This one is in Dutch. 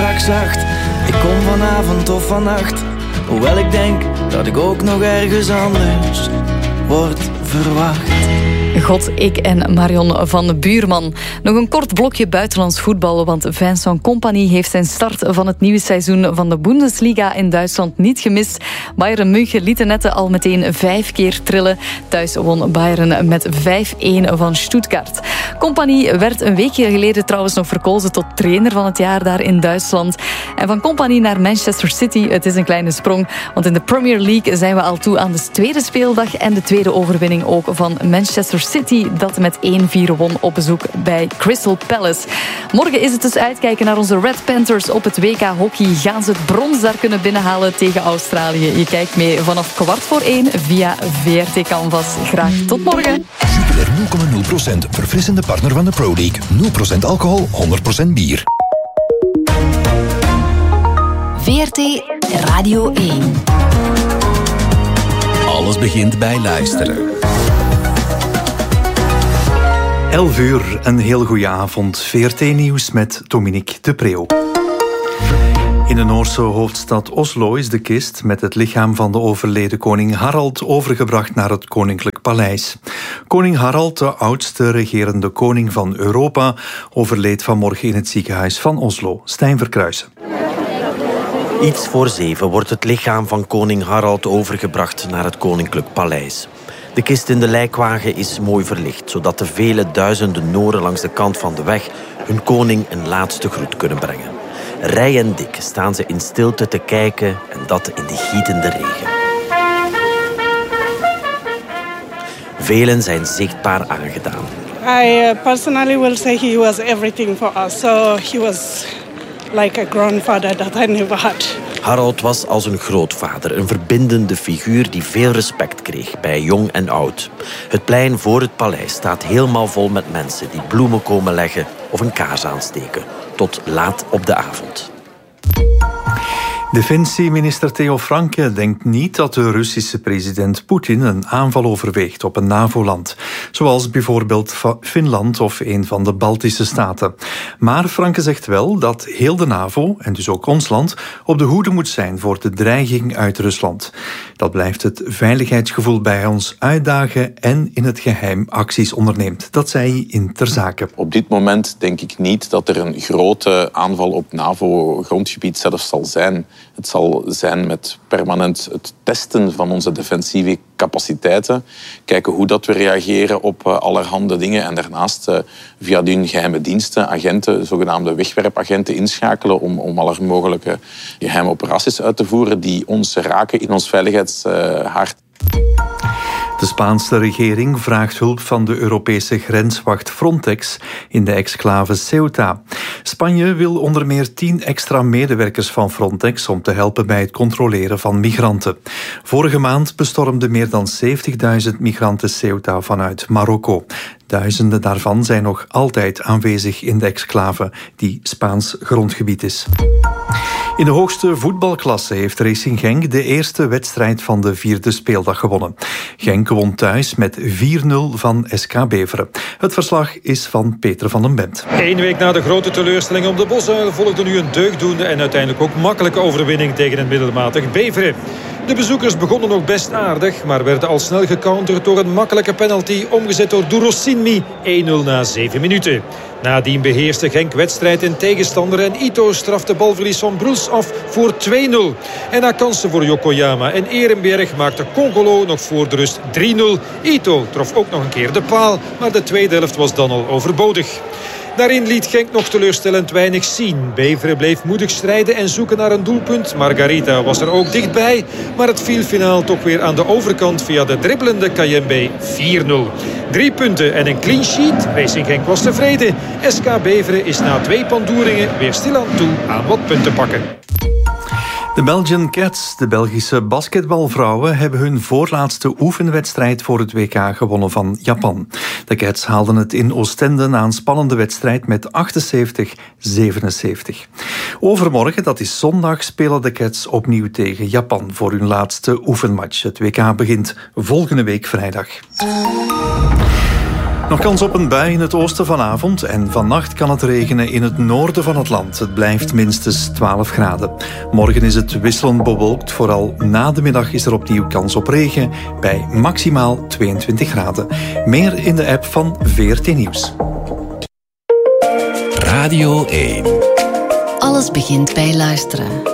straks zacht. Ik kom vanavond of vannacht, hoewel ik denk dat ik ook nog ergens anders word verwacht. God, ik en Marion van de Buurman. Nog een kort blokje buitenlands voetbal, want Vincent Kompany heeft zijn start van het nieuwe seizoen van de Bundesliga in Duitsland niet gemist. Bayern München liet de netten al meteen 5 keer trillen. Thuis won Bayern met 5-1 van Stuttgart. Kompany werd een weekje geleden trouwens nog verkozen tot trainer van het jaar daar in Duitsland. En van Kompany naar Manchester City, het is een kleine sprong, want in de Premier League zijn we al toe aan de tweede speeldag en de tweede overwinning ook van Manchester City, dat met 1-4 won op bezoek bij Crystal Palace. Morgen is het dus uitkijken naar onze Red Panthers op het WK Hockey. Gaan ze het brons daar kunnen binnenhalen tegen Australië? Je kijkt mee vanaf 1:15 via VRT Canvas. Graag tot morgen. Jupiler 0,0%, verfrissende partner van de Pro League. 0% alcohol, 100% bier. VRT Radio 1. Alles begint bij luisteren. 11 uur, een heel goede avond. VRT-nieuws met Dominique de Preeuw. In de Noorse hoofdstad Oslo is de kist met het lichaam van de overleden koning Harald overgebracht naar het Koninklijk Paleis. Koning Harald, de oudste regerende koning van Europa, overleed vanmorgen in het ziekenhuis van Oslo. Stijn Verkruijsen. Iets voor 7 wordt het lichaam van koning Harald overgebracht naar het Koninklijk Paleis. De kist in de lijkwagen is mooi verlicht, zodat de vele duizenden Noren langs de kant van de weg hun koning een laatste groet kunnen brengen. Rij en dik staan ze in stilte te kijken en dat in de gietende regen. Velen zijn zichtbaar aangedaan. I personally will say he was everything for us. So he was like a grandfather that I never had. Harald was als een grootvader, een verbindende figuur die veel respect kreeg bij jong en oud. Het plein voor het paleis staat helemaal vol met mensen die bloemen komen leggen of een kaars aansteken. Tot laat op de avond. Defensieminister Theo Franke denkt niet dat de Russische president Poetin een aanval overweegt op een NAVO-land, zoals bijvoorbeeld Finland of een van de Baltische staten. Maar Franke zegt wel dat heel de NAVO, en dus ook ons land, op de hoede moet zijn voor de dreiging uit Rusland. Dat blijft het veiligheidsgevoel bij ons uitdagen en in het geheim acties onderneemt. Dat zei hij in Ter Zake. Op dit moment denk ik niet dat er een grote aanval op NAVO-grondgebied zelf zal zijn. Het zal zijn met permanent het testen van onze defensieve capaciteiten. Kijken hoe dat we reageren op allerhande dingen. En daarnaast via die geheime diensten, agenten, zogenaamde wegwerpagenten inschakelen om aller mogelijke geheime operaties uit te voeren die ons raken in ons veiligheidshart. De Spaanse regering vraagt hulp van de Europese grenswacht Frontex in de exclave Ceuta. Spanje wil onder meer 10 extra medewerkers van Frontex om te helpen bij het controleren van migranten. Vorige maand bestormden meer dan 70.000 migranten Ceuta vanuit Marokko. Duizenden daarvan zijn nog altijd aanwezig in de exclave, die Spaans grondgebied is. In de hoogste voetbalklasse heeft Racing Genk de eerste wedstrijd van de 4e speeldag gewonnen. Genk won thuis met 4-0 van SK Beveren. Het verslag is van Peter van den Bent. 1 week na de grote teleurstelling op de Bosuil volgde nu een deugdoende en uiteindelijk ook makkelijke overwinning tegen een middelmatig Beveren. De bezoekers begonnen nog best aardig, maar werden al snel gecounterd door een makkelijke penalty omgezet door Durosinmi, 1-0 na 7 minuten. Nadien beheerste Genk wedstrijd in tegenstander en Ito strafte balverlies van Bruls af voor 2-0. En na kansen voor Yokoyama en Ehrenberg maakte Congolo nog voor de rust 3-0. Ito trof ook nog een keer de paal, maar de tweede helft was dan al overbodig. Daarin liet Genk nog teleurstellend weinig zien. Beveren bleef moedig strijden en zoeken naar een doelpunt. Margarita was er ook dichtbij, maar het viel finaal toch weer aan de overkant via de dribbelende Kayembe 4-0. 3 punten en een clean sheet. Racing Genk was tevreden. SK Beveren is na 2 pandoeringen weer stilaan toe aan wat punten pakken. De Belgian Cats, de Belgische basketbalvrouwen, hebben hun voorlaatste oefenwedstrijd voor het WK gewonnen van Japan. De Cats haalden het in Oostende na een spannende wedstrijd met 78-77. Overmorgen, dat is zondag, spelen de Cats opnieuw tegen Japan voor hun laatste oefenmatch. Het WK begint volgende week vrijdag. Nog kans op een bui in het oosten vanavond en vannacht kan het regenen in het noorden van het land. Het blijft minstens 12 graden. Morgen is het wisselend bewolkt. Vooral na de middag is er opnieuw kans op regen bij maximaal 22 graden. Meer in de app van VRT Nieuws. Radio 1. Alles begint bij luisteren.